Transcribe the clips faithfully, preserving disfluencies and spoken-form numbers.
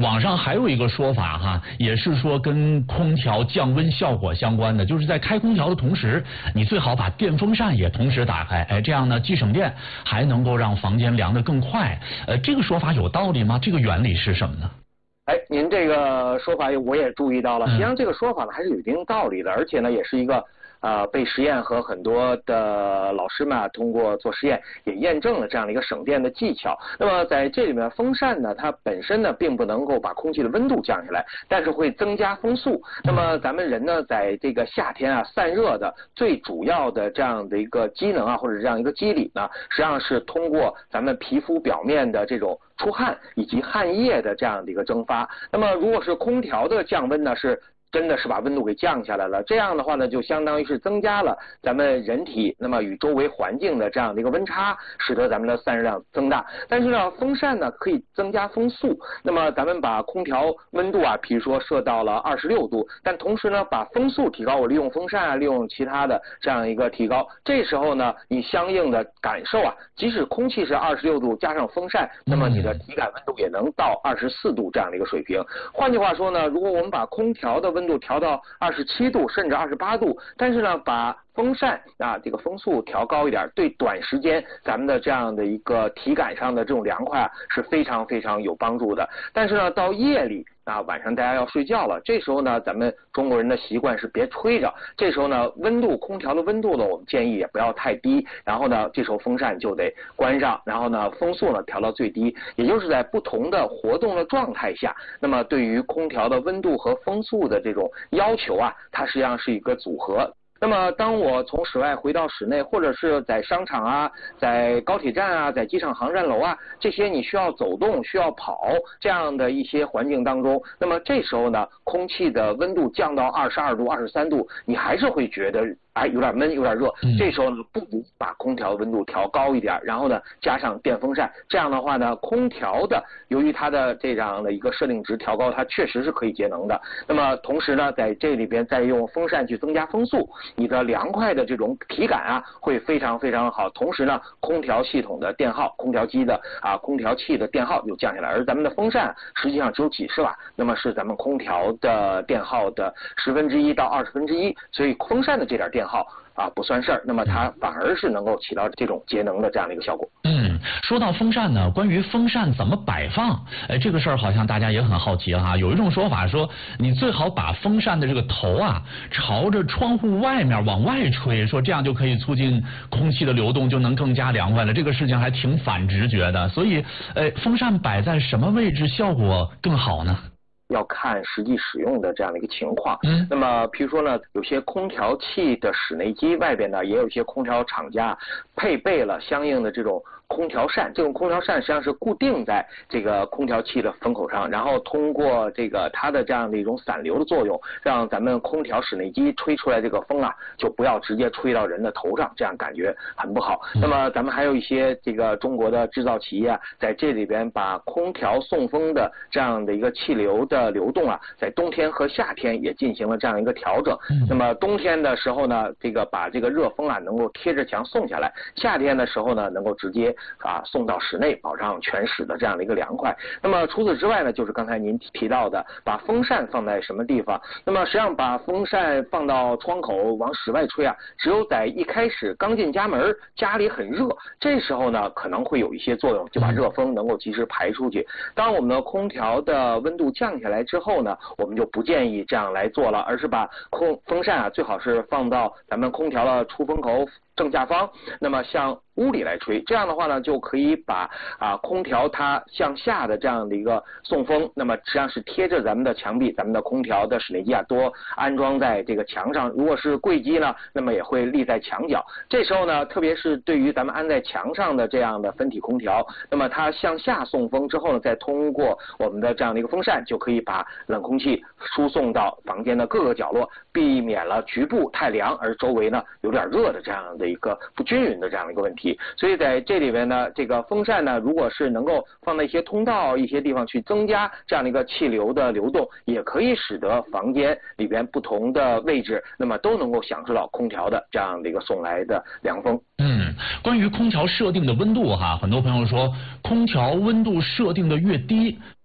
网上还有一个说法哈，也是说跟空调降温效果相关的，就是在开空调的同时，你最好把电风扇也同时打开，哎，这样呢既省电，还能够让房间凉得更快。呃，这个说法有道理吗？这个原理是什么呢？ 哎，您这个说法我也注意到了，实际上这个说法呢还是有一定道理的，而且呢也是一个呃被实验和很多的老师们啊通过做实验也验证了这样的一个省电的技巧。那么在这里面，风扇呢它本身呢并不能够把空气的温度降下来，但是会增加风速。那么咱们人呢在这个夏天啊散热的最主要的这样的一个机能啊或者这样一个机理呢，实际上是通过咱们皮肤表面的这种出汗以及汗液的这样的一个蒸发。那么如果是空调的降温呢，是真的是把温度给降下来了，这样的话呢，就相当于是增加了咱们人体那么与周围环境的这样的一个温差，使得咱们的散热量增大。但是呢，风扇呢可以增加风速，那么咱们把空调温度啊，比如说设到了二十六度，但同时呢把风速提高，我利用风扇啊，利用其他的这样一个提高，这时候呢你相应的感受啊，即使空气是二十六度加上风扇，那么你的体感温度也能到二十四度这样的一个水平。换句话说呢，如果我们把空调的温度调到二十七度甚至二十八度，但是呢把风扇啊这个风速调高一点，对短时间咱们的这样的一个体感上的这种凉快啊是非常非常有帮助的。但是呢到夜里啊晚上大家要睡觉了，这时候呢咱们中国人的习惯是别吹着，这时候呢温度空调的温度呢我们建议也不要太低，然后呢这时候风扇就得关上，然后呢风速呢调到最低，也就是在不同的活动的状态下，那么对于空调的温度和风速的这种要求啊，它实际上是一个组合。那么当我从室外回到室内，或者是在商场啊，在高铁站啊，在机场航站楼啊，这些你需要走动需要跑这样的一些环境当中，那么这时候呢空气的温度降到二十二度二十三度，你还是会觉得哎有点闷有点热，这时候呢不如把空调温度调高一点，然后呢加上电风扇，这样的话呢空调的由于它的这样的一个设定值调高，它确实是可以节能的。那么同时呢在这里边再用风扇去增加风速，你的凉快的这种体感啊会非常非常好。同时呢空调系统的电耗，空调机的啊空调器的电耗就降下来，而咱们的风扇实际上只有几十瓦，那么是咱们空调的电耗的十分之一到二十分之一，所以风扇的这点电耗啊不算事儿，那么它反而是能够起到这种节能的这样的一个效果。 嗯，说到风扇呢，关于风扇怎么摆放，哎，这个事儿好像大家也很好奇哈。有一种说法说，你最好把风扇的这个头啊朝着窗户外面往外吹，说这样就可以促进空气的流动，就能更加凉快了。这个事情还挺反直觉的，所以，呃，风扇摆在什么位置效果更好呢？ 要看实际使用的这样的一个情况。 嗯， 那么比如说呢，有些空调器的室内机外边呢，也有一些空调厂家配备了相应的这种空调扇，这种空调扇实际上是固定在这个空调器的风口上，然后通过这个它的这样的一种散流的作用，让咱们空调室内机吹出来这个风啊，就不要直接吹到人的头上，这样感觉很不好。那么咱们还有一些这个中国的制造企业啊，在这里边把空调送风的这样的一个气流的流动啊，在冬天和夏天也进行了这样一个调整。那么冬天的时候呢，这个把这个热风啊能够贴着墙送下来，夏天的时候呢能够直接啊送到室内，保障全室的这样的一个凉快。那么除此之外呢，就是刚才您提到的把风扇放在什么地方。那么实际上把风扇放到窗口往室外吹啊，只有在一开始刚进家门，家里很热，这时候呢可能会有一些作用，就把热风能够及时排出去。当我们的空调的温度降下来之后呢，我们就不建议这样来做了，而是把空风扇啊最好是放到咱们空调的出风口正下方，那么向屋里来吹，这样的话呢就可以把啊空调它向下的这样的一个送风，那么实际上是贴着咱们的墙壁，咱们的空调的室内机啊多安装在这个墙上，如果是柜机呢，那么也会立在墙角。这时候呢，特别是对于咱们安在墙上的这样的分体空调，那么它向下送风之后呢，再通过我们的这样的一个风扇，就可以把冷空气输送到房间的各个角落，避免了局部太凉而周围呢有点热的这样的一个不均匀的这样的一个问题。所以在这里边呢，这个风扇呢，如果是能够放在一些通道、一些地方去增加这样的一个气流的流动，也可以使得房间里边不同的位置，那么都能够享受到空调的这样的一个送来的凉风。 嗯，关于空调设定的温度哈，很多朋友说空调温度设定的越低，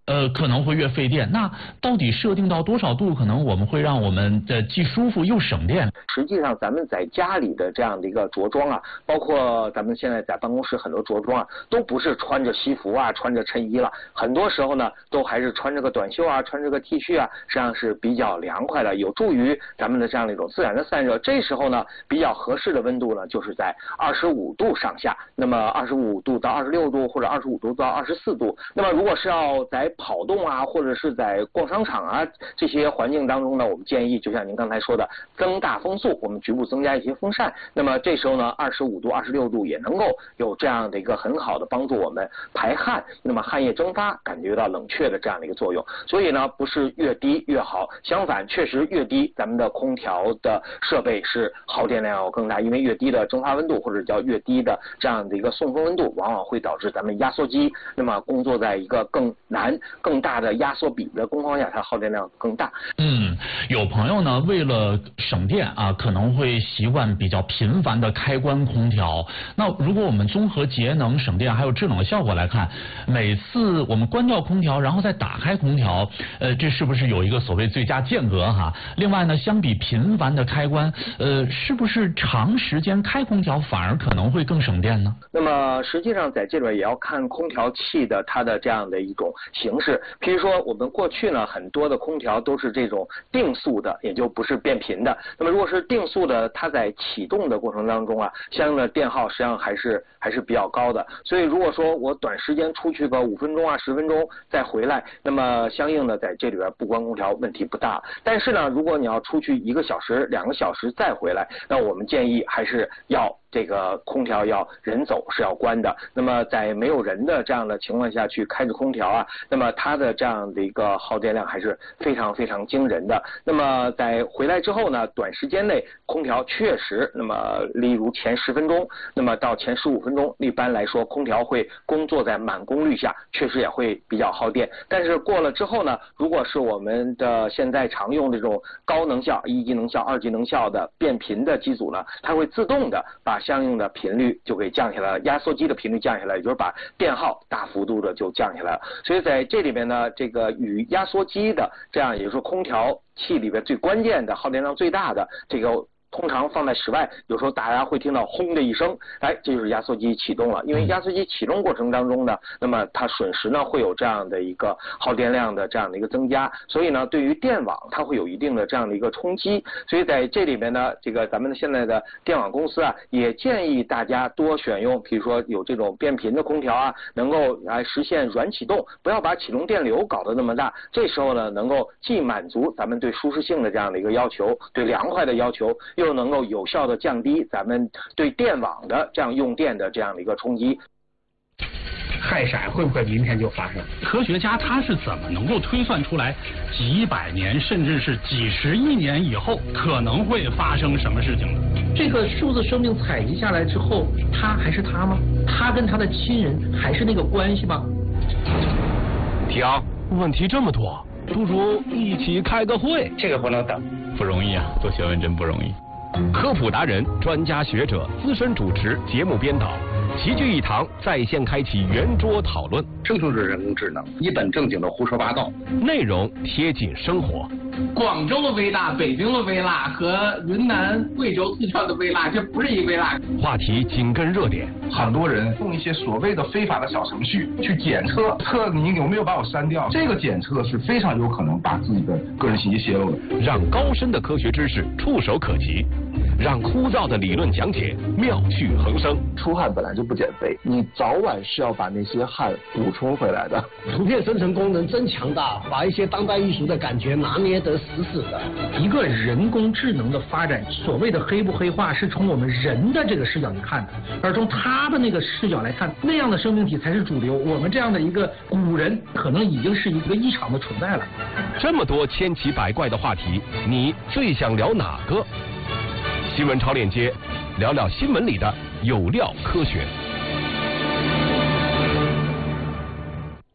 呃，可能会越费电。那到底设定到多少度，可能我们会让我们的既舒服又省电？ 实际上，咱们在家里的这样的一个着装啊，包括咱们现在在办公室很多着装啊，都不是穿着西服啊，穿着衬衣了，很多时候呢，都还是穿着个短袖啊，穿着个 T 恤啊，实际上是比较凉快的，有助于咱们的这样的一种自然的散热。这时候呢，比较合适的温度呢，就是在二十五度上下，那么二十五度到二十六度，或者二十五度到二十四度。那么如果是要在跑动啊，或者是在逛商场啊这些环境当中呢，我们建议就像您刚才说的，增大风速，我们局部增加一些风扇。那么这时候呢，二十五度、二十六度也能够有这样的一个很好的帮助我们排汗，那么汗液蒸发，感觉到冷却的这样的一个作用。所以呢，不是越低越好，相反，确实越低，咱们的空调的设备是耗电量要更大，因为越低的蒸发温度或者叫越低的这样的一个送风温度，往往会导致咱们压缩机那么工作在一个更难、更大的压缩比的工况下，它耗电量更大。 嗯，有朋友呢，为了省电啊，可能会习惯比较频繁的开关空调。那如果我们综合节能、省电还有制冷的效果来看，每次我们关掉空调，然后再打开空调，呃，这是不是有一个所谓最佳间隔哈？另外呢，相比频繁的开关，呃，是不是长时间开空调反而可能会更省电呢？ 那么实际上在这边也要看空调器的它的这样的一种形式。譬如说我们过去呢，很多的空调都是这种定速的，也就不是变频的。那么如果是定速的，它在启动的过程当中啊，相应的电耗实际上还是还是比较高的。所以如果说我短时间出去个五分钟啊、十分钟再回来，那么相应的在这里边不关空调问题不大。但是呢，如果你要出去一个小时、两个小时再回来，那我们建议还是要这个空调要人走是要关的。那么在没有人的这样的情况下去开着空调啊，那么它的这样的一个耗电量还是非常非常惊人的。那么在回来之后呢，短时间内空调确实，那么例如前十分钟，那么到前十五分钟，一般来说空调会工作在满功率下，确实也会比较耗电。但是过了之后呢，如果是我们的现在常用这种高能效、一级能效、二级能效的变频的机组呢，它会自动的把相应的频率就给降下来了，压缩机的频率降下来，也就是把电耗大幅度的就降下来了。所以在这里边呢，这个与压缩机的这样，也就是说空调器里边最关键的、耗电量最大的这个，通常放在室外，有时候大家会听到轰的一声，哎，这就是压缩机启动了。因为压缩机启动过程当中呢，那么它瞬时呢会有这样的一个耗电量的这样的一个增加，所以呢对于电网它会有一定的这样的一个冲击。所以在这里面呢，这个咱们现在的电网公司啊，也建议大家多选用，比如说有这种变频的空调啊，能够来实现软启动，不要把启动电流搞得那么大。这时候呢，能够既满足咱们对舒适性的这样的一个要求，对凉快的要求，又能够有效的降低咱们对电网的这样用电的这样的一个冲击。 氦闪会不会明天就发生？科学家他是怎么能够推算出来几百年甚至是几十亿年以后可能会发生什么事情呢？ 这个数字生命采集下来之后，他还是他吗？他跟他的亲人还是那个关系吗？ 提昂，问题这么多，不如一起开个会。 这个不能等， 不容易啊，做学问真不容易。科普达人、专家学者、资深主持、节目编导，齐聚一堂，在线开启圆桌讨论。 这就是人工智能，一本正经的胡说八道， 内容贴近生活。 广州的微辣、北京的微辣和云南、贵州、四川的微辣，这不是一微辣。 话题紧跟热点， 很多人用一些所谓的非法的小程序去检测，测你有没有把我删掉。这个检测是非常有可能把自己的个人信息泄露的。 让高深的科学知识触手可及，让枯燥的理论讲解妙趣横生。 出汗本来就不减肥，你早晚是要把那些汗补充回来的。 图片生成功能真强大，把一些当代艺术的感觉拿捏得死死的。一个人工智能的发展，所谓的黑不黑化，是从我们人的这个视角去看的，而从他的那个视角来看，那样的生命体才是主流。我们这样的一个古人，可能已经是一个异常的存在了。 这么多千奇百怪的话题，你最想聊哪个？新闻超链接，聊聊新闻里的有料科学。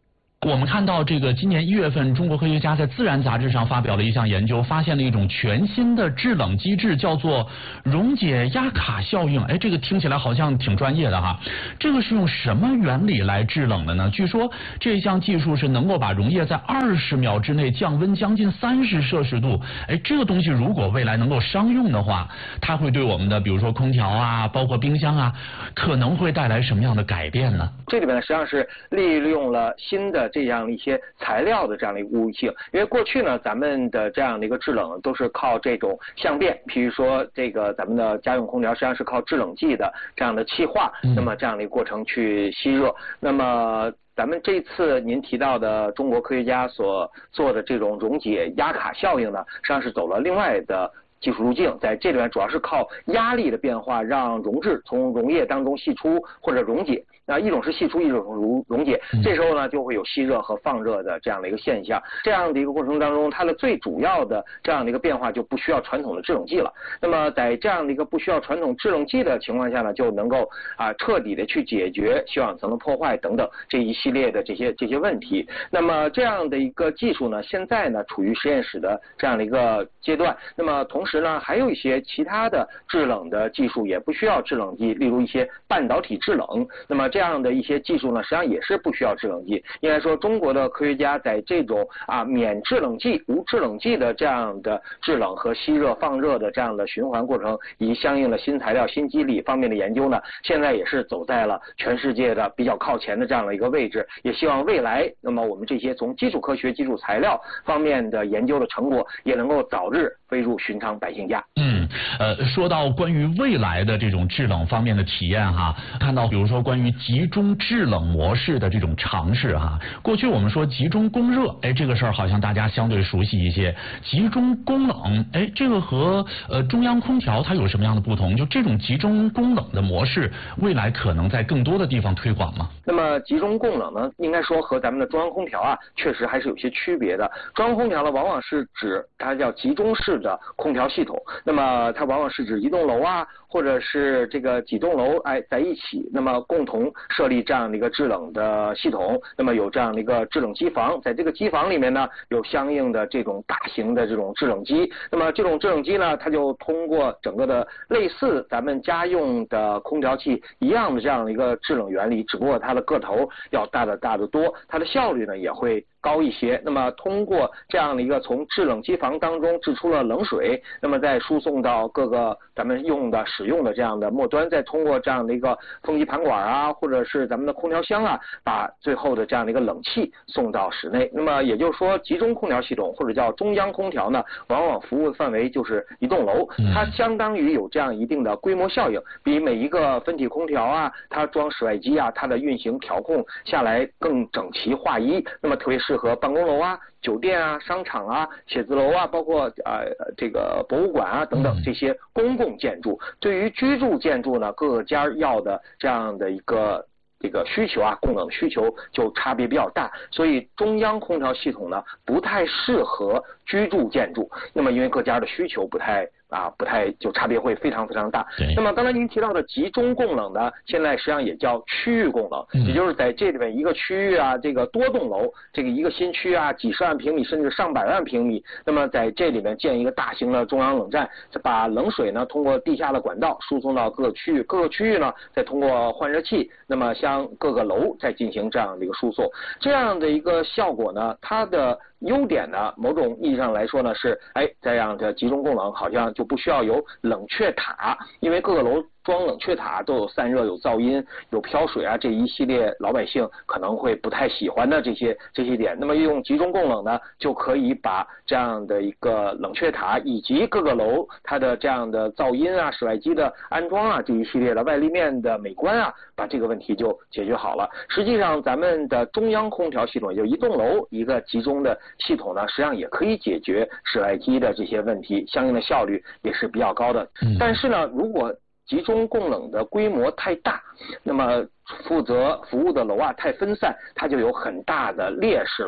我们看到这个今年一月份，中国科学家在《自然》杂志上发表了一项研究，发现了一种全新的制冷机制，叫做溶解压卡效应。哎，这个听起来好像挺专业的哈。这个是用什么原理来制冷的呢？据说这项技术是能够把溶液在二十秒之内降温将近三十摄氏度。哎，这个东西如果未来能够商用的话，它会对我们的比如说空调啊，包括冰箱啊，可能会带来什么样的改变呢？ 这里边实际上是利用了新的这样一些材料的这样的一个物性，因为过去呢，咱们的这样的一个制冷都是靠这种相变，譬如说这个咱们的家用空调实际上是靠制冷剂的这样的气化，那么这样的一个过程去吸热。那么咱们这次您提到的中国科学家所做的这种溶解压卡效应呢，实际上是走了另外的技术路径，在这里面主要是靠压力的变化，让溶质从溶液当中析出或者溶解。那一种是析出，一种是溶溶解，这时候呢就会有吸热和放热的这样的一个现象。这样的一个过程当中，它的最主要的这样的一个变化就不需要传统的制冷剂了。那么在这样的一个不需要传统制冷剂的情况下呢，就能够啊彻底的去解决休氧层的破坏等等这一系列的这些这些问题。那么这样的一个技术呢，现在呢处于实验室的这样的一个阶段。那么同时呢，还有一些其他的制冷的技术也不需要制冷剂，例如一些半导体制冷。那么这样的一些技术呢，实际上也是不需要制冷剂。应该说，中国的科学家在这种啊免制冷剂、无制冷剂的这样的制冷和吸热放热的这样的循环过程，以及相应的新材料、新机理方面的研究呢，现在也是走在了全世界的比较靠前的这样的一个位置。也希望未来，那么我们这些从基础科学、基础材料方面的研究的成果，也能够早日飞入寻常百姓家。 嗯，呃，说到关于未来的这种制冷方面的体验哈，看到比如说关于集中制冷模式的这种尝试哈。过去我们说集中供热，哎，这个事儿好像大家相对熟悉一些。集中供冷，哎，这个和呃中央空调它有什么样的不同？就这种集中供冷的模式，未来可能在更多的地方推广吗？ 那么集中供冷呢，应该说和咱们的中央空调啊，确实还是有些区别的。中央空调呢，往往是指它叫集中式的空调系统，那么它往往是指一栋楼啊，或者是这个几栋楼哎在一起，那么共同设立这样的一个制冷的系统，那么有这样的一个制冷机房，在这个机房里面呢，有相应的这种大型的这种制冷机，那么这种制冷机呢，它就通过整个的类似咱们家用的空调器一样的这样的一个制冷原理，只不过它的个头要大得大得多，它的效率呢也会高一些。那么通过这样的一个从制冷机房当中制出了冷水，那么再输送到各个咱们用的使用的这样的末端，再通过这样的一个风机盘管啊，或者是咱们的空调箱啊，把最后的这样的一个冷气送到室内。那么也就是说，集中空调系统或者叫中央空调呢，往往服务的范围就是一栋楼，它相当于有这样一定的规模效应，比每一个分体空调啊，它装室外机啊，它的运行调控下来更整齐划一。那么特别适合办公楼啊、酒店啊、商场啊、写字楼啊，包括呃这个博物馆啊等等这些公共建筑。对于居住建筑呢，各个家要的这样的一个这个需求啊，供冷需求就差别比较大，所以中央空调系统呢不太适合居住建筑。那么因为各家的需求不太啊，不太就差别会非常非常大。那么刚才您提到的集中供冷呢，现在实际上也叫区域供冷，嗯、也就是在这里面一个区域啊，这个多栋楼，这个一个新区啊，几十万平米甚至上百万平米，那么在这里面建一个大型的中央冷站，把冷水呢通过地下的管道输送到各个区域，各个区域呢再通过换热器，那么向各个楼再进行这样的一个输送，这样的一个效果呢，它的优点呢，某种意义上来说呢是，哎，这样的集中供冷好像就不需要有冷却塔，因为各个楼装冷却塔都有散热、有噪音、有飘水啊，这一系列老百姓可能会不太喜欢的这些这些点。那么用集中供冷呢，就可以把这样的一个冷却塔以及各个楼它的这样的噪音啊、室外机的安装啊这一系列的外立面的美观啊，把这个问题就解决好了。实际上，咱们的中央空调系统，也就一栋楼一个集中的系统呢，实际上也可以解决室外机的这些问题，相应的效率也是比较高的。嗯、但是呢，如果集中供冷的规模太大，那么负责服务的楼啊太分散，它就有很大的劣势了。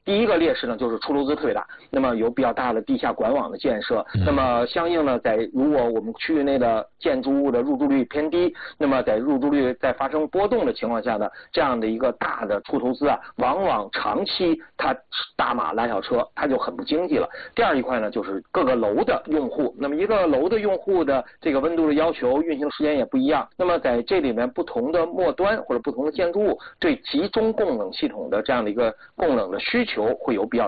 第一个劣势呢，就是出投资特别大，那么有比较大的地下管网的建设，那么相应呢，在如果我们区域内的建筑物的入住率偏低，那么在入住率在发生波动的情况下呢，这样的一个大的出投资啊，往往长期它大马拉小车，它就很不经济了。第二一块呢，就是各个楼的用户，那么一个楼的用户的这个温度的要求、运行时间也不一样，那么在这里面不同的末端或者不同的建筑物对集中供冷系统的这样的一个供冷的需求会有比较